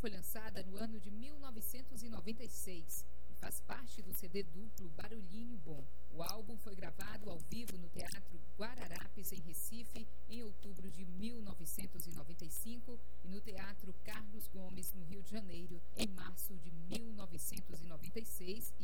foi lançada no ano de 1996 e faz parte do CD duplo Barulhinho Bom. O álbum foi gravado ao vivo no Teatro Guararapes, em Recife, em outubro de 1995 e no Teatro Carlos Gomes, no Rio de Janeiro, em março de 1996